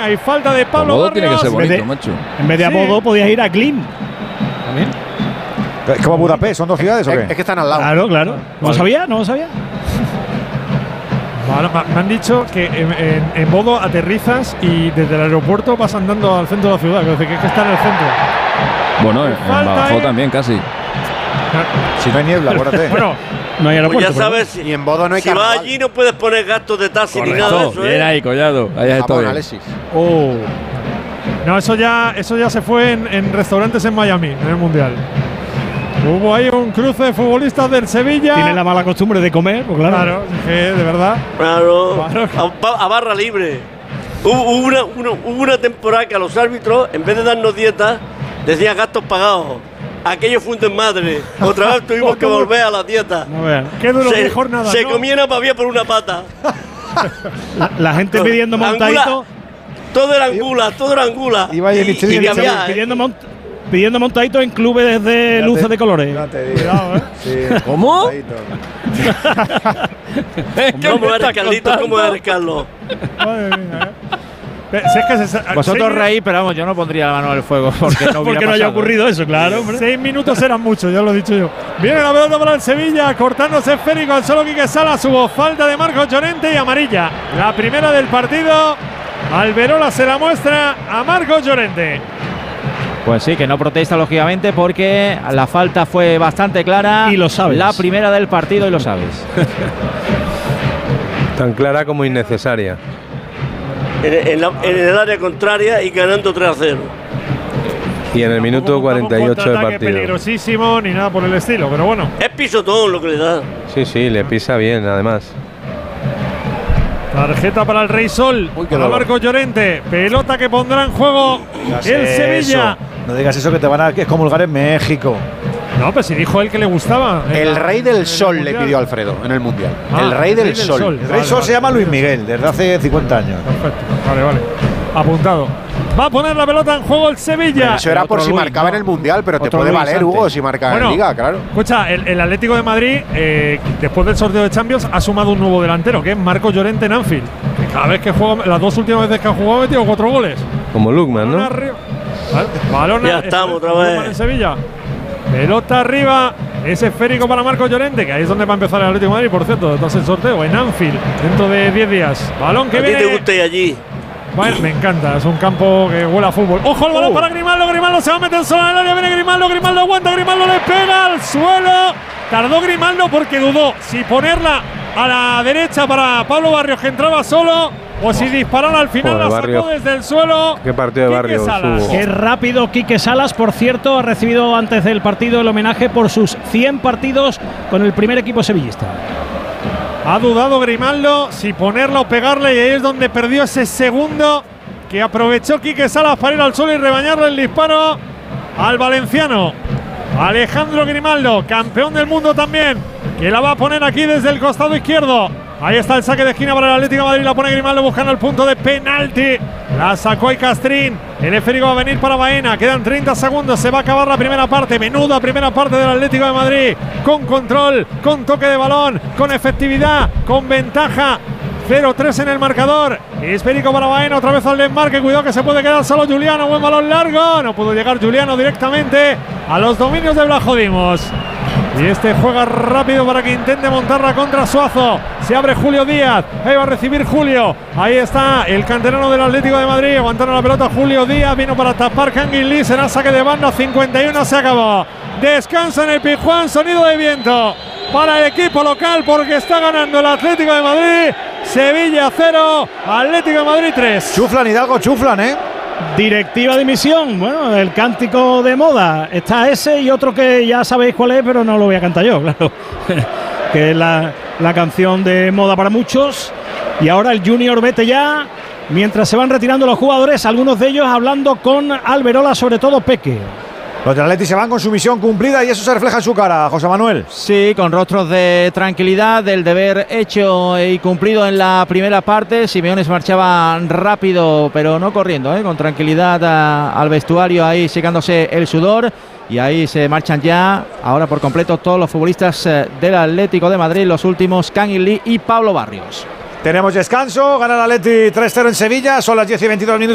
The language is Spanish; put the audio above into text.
Hay falta de Pablo Barrios. Tiene que ser bonito, macho. En vez de a Bodo podías ir a Klim. También. ¿Es como Budapest? ¿Son dos ciudades o qué? Es que están al lado. Claro, claro. ¿No lo sabía? ¿No lo sabía? Bueno, me han dicho que en Bodo aterrizas y desde el aeropuerto vas andando al centro de la ciudad. Que es que está en el centro. Bueno, en Badajoz también casi. Si no hay niebla, acuérdate. Bueno, no hay aeropuerto. Pues ya sabes, y en Bodo no hay si carnaval. vas allí no puedes poner gastos de taxi ni nada de eso. Bien ahí, Collado. Ahí estoy. Alexis. no, eso ya se fue en restaurantes en Miami, en el Mundial. Hubo ahí un cruce de futbolistas del Sevilla. Tiene la mala costumbre de comer, pues claro. Claro, es que de verdad. Claro, a barra libre. Hubo una temporada que a los árbitros, en vez de darnos dietas, decían gastos pagados. Aquello fue un desmadre. Otra vez tuvimos que volver a la dieta. No vean. Qué duro, qué jornada. Se comía una pavía por una pata. La gente pidiendo montadito. Todo era angula. Iba ahí Pidiendo montadito en clubes de luces de colores. Cuidado, Sí. ¿Cómo? ¿Cómo eres, Carlitos? ¿Cómo eres, Carlos? Madre mía, Si es que Vosotros reís, pero vamos, yo no pondría la mano al fuego porque no, porque no haya ocurrido eso, claro. 6 minutos eran muchos, ya lo he dicho yo. Viene la pelota para el Sevilla, cortándose esférico al solo Quique Salas. Hubo falta de Marcos Llorente y amarilla. La primera del partido. Alberola se la muestra a Marcos Llorente. Pues sí, que no protesta lógicamente porque la falta fue bastante clara. Y lo sabes. La primera del partido y lo sabes. Tan clara como innecesaria. En el área contraria y ganando 3-0. Y en el minuto 48 del partido. Peligrosísimo ni nada por el estilo, pero bueno. Es pisotón lo que le da. Sí, le pisa bien además. Tarjeta para el Rey Sol. Para Marcos Llorente. Pelota que pondrá en juego el Sevilla. Eso. No digas eso que te van a excomulgar en México. No, pero si dijo él que le gustaba. El Rey del Sol le pidió Alfredo en el Mundial. El Rey del Sol. El Rey Sol se llama Luis Miguel, desde hace 50 años. Perfecto, vale. Apuntado. Va a poner la pelota en juego el Sevilla. Eso era por si marcaba en el Mundial, pero te puede valer, Hugo, si marca en Liga, claro. Escucha, el Atlético de Madrid, después del sorteo de Champions, ha sumado un nuevo delantero, que es Marcos Llorente en Anfield. Que cada vez que juega, las dos últimas veces que ha jugado, ha metido 4 goles. Como Lukman, ¿no? Balón ya estamos otra vez. En Sevilla. Pelota arriba. Es esférico para Marcos Llorente, que ahí es donde va a empezar el Atlético de Madrid, por cierto, tras el sorteo, en Anfield, dentro de 10 días. Balón que viene. ¿A ti te gusta ir allí? Bueno, me encanta, es un campo que huele a fútbol. ¡Ojo el balón para Grimaldo! Grimaldo se va a meter solo en el área, viene Grimaldo aguanta, Grimaldo le pega al suelo. Tardó Grimaldo porque dudó si ponerla a la derecha para Pablo Barrios, que entraba solo, o si disparar al final. La sacó desde el suelo. Qué partido de Barrios. Qué rápido Quique Salas, por cierto, ha recibido antes del partido el homenaje por sus 100 partidos con el primer equipo sevillista. Ha dudado Grimaldo si ponerla o pegarle, y ahí es donde perdió ese segundo que aprovechó Quique Salas para ir al suelo y rebañarle el disparo al valenciano Alejandro Grimaldo, campeón del mundo también, que la va a poner aquí desde el costado izquierdo. Ahí está el saque de esquina para el Atlético de Madrid, la pone Grimaldo buscando el punto de penalti. La sacó ahí Castrín. El esférico va a venir para Baena. Quedan 30 segundos, se va a acabar la primera parte. Menuda primera parte del Atlético de Madrid. Con control, con toque de balón, con efectividad, con ventaja. 0-3 en el marcador. Esférico para Baena, otra vez al desmarque. Cuidado que se puede quedar solo Juliano. Buen balón largo. No pudo llegar Juliano directamente a los dominios de Blajodimos. Y este juega rápido para que intente montar la contra Suazo. Se abre Julio Díaz. Ahí va a recibir Julio. Ahí está el canterano del Atlético de Madrid. Aguantando la pelota Julio Díaz. Vino para tapar Kangin Lee. Será saque de banda. 51 se acabó. Descansa en el Pizjuán. Sonido de viento para el equipo local porque está ganando el Atlético de Madrid. Sevilla 0, Atlético de Madrid 3. Chuflan, Hidalgo, chuflan, ¿eh? Directiva de emisión, bueno, el cántico de moda. Está ese y otro que ya sabéis cuál es, pero no lo voy a cantar yo, claro. Que es la canción de moda para muchos. Y ahora el Junior vete ya, mientras se van retirando los jugadores, algunos de ellos hablando con Alberola, sobre todo Peque. Los del Atleti se van con su misión cumplida y eso se refleja en su cara, José Manuel. Sí, con rostros de tranquilidad, del deber hecho y cumplido en la primera parte. Simeone se marchaba rápido, pero no corriendo, con tranquilidad al vestuario, ahí secándose el sudor. Y ahí se marchan ya, ahora por completo, todos los futbolistas del Atlético de Madrid, los últimos, Kangin Lee y Pablo Barrios. Tenemos descanso, gana el Atleti 3-0 en Sevilla, son las 10:22 minutos.